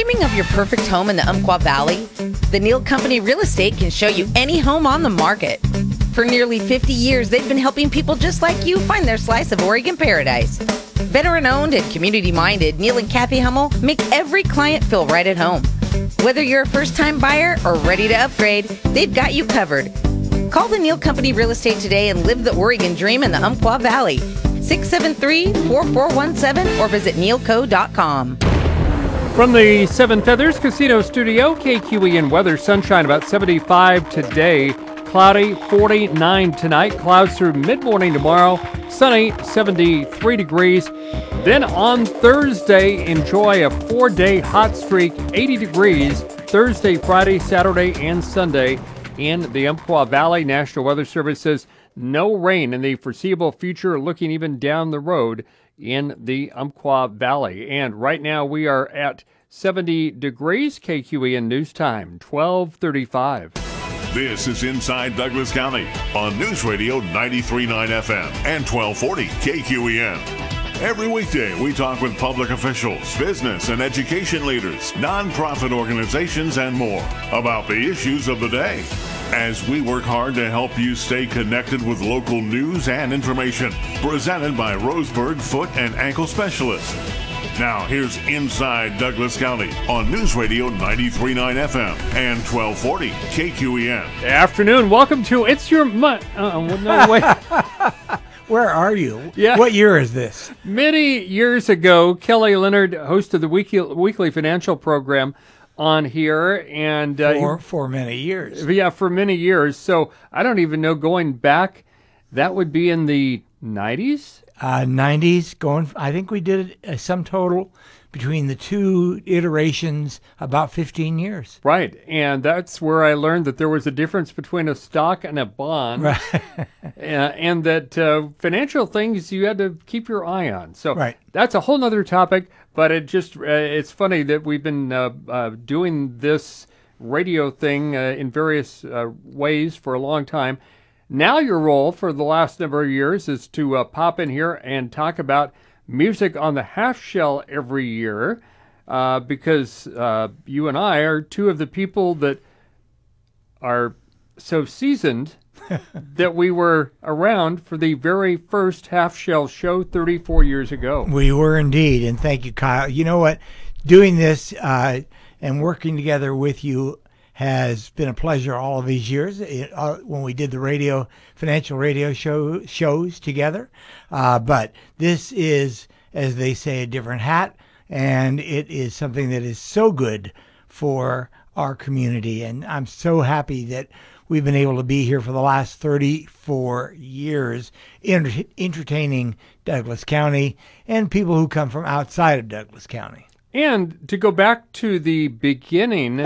Dreaming of your perfect home in the Umpqua Valley? The Neal Company Real Estate can show you any home on the market. For nearly 50 years, they've been helping people just like you find their slice of Oregon paradise. Veteran-owned and community-minded, Neal and Kathy Hummel make every client feel right at home. Whether you're a first-time buyer or ready to upgrade, they've got you covered. Call the Neal Company Real Estate today and live the Oregon dream in the Umpqua Valley. 673-4417 or visit nealco.com. From the Seven Feathers Casino Studio, KQEN weather, sunshine about 75 today, cloudy 49 tonight, clouds through mid-morning tomorrow, sunny 73 degrees. Then on Thursday, enjoy a 4-day hot streak, 80 degrees, Thursday, Friday, Saturday, and Sunday in the Umpqua Valley. National Weather Service says no rain in the foreseeable future, looking even down the road in the Umpqua Valley. And right now we are at 70 degrees. KQEN News Time, 12:35. This is Inside Douglas County on News Radio 93.9 FM and 1240 KQEN. Every weekday, we talk with public officials, business and education leaders, nonprofit organizations, and more about the issues of the day, as we work hard to help you stay connected with local news and information. Presented by Roseburg Foot and Ankle Specialists. Now, here's Inside Douglas County on News Radio 93.9 FM and 1240 KQEN. Afternoon. Welcome to It's Your no, wait. Where are you? Yeah. What year is this? Many years ago, Kelly Leonard hosted the weekly financial program on here, and for many years. Yeah, for many years. So I don't even know, going back, that would be in the 90s? 90s, I think we did a sum total between the two iterations about 15 years. Right, and that's where I learned that there was a difference between a stock and a bond, right. and that financial things you had to keep your eye on. So right. That's a whole nother topic, but it's funny that we've been doing this radio thing in various ways for a long time. Now your role for the last number of years is to pop in here and talk about music on the half shell every year, because you and I are two of the people that are so seasoned that we were around for the very first half shell show 34 years ago. We were indeed, and thank you, Kyle. You know what? Doing this and working together with you has been a pleasure all of these years. When we did the financial radio shows together. But this is, as they say, a different hat, and it is something that is so good for our community. And I'm so happy that we've been able to be here for the last 34 years, entertaining Douglas County and people who come from outside of Douglas County. And to go back to the beginning...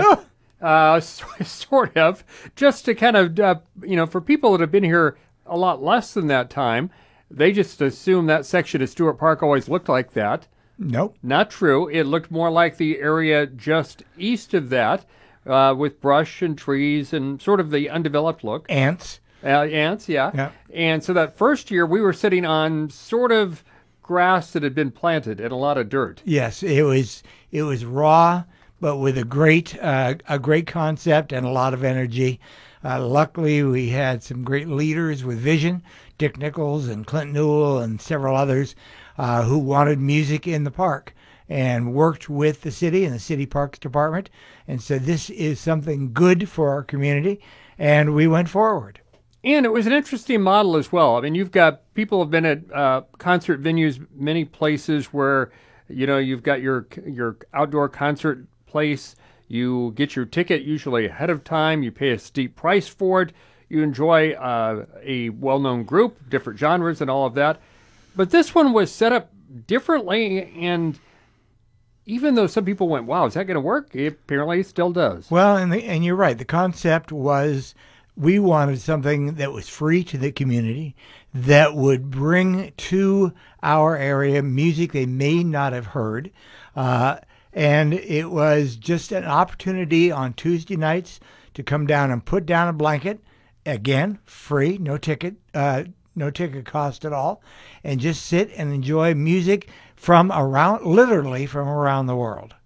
sort of, just to kind of, for people that have been here a lot less than that time, they just assume that section of Stewart Park always looked like that. Nope. Not true. It looked more like the area just east of that, with brush and trees and sort of the undeveloped look. Ants, yeah. And so that first year, we were sitting on sort of grass that had been planted and a lot of dirt. Yes, it was raw, but with a great concept and a lot of energy. Luckily, we had some great leaders with vision, Dick Nichols and Clint Newell and several others who wanted music in the park and worked with the city and the city parks department and said this is something good for our community, and we went forward. And it was an interesting model as well. I mean, you've got people have been at concert venues, many places where, you've got your outdoor concert place. You get your ticket usually ahead of time. You pay a steep price for it. You enjoy a well-known group, different genres and all of that. But this one was set up differently, and even though some people went, wow, is that going to work? It apparently still does. Well, and you're right. The concept was we wanted something that was free to the community, that would bring to our area music they may not have heard. And it was just an opportunity on Tuesday nights to come down and put down a blanket. Again, free, no ticket cost at all, and just sit and enjoy music from literally from around the world.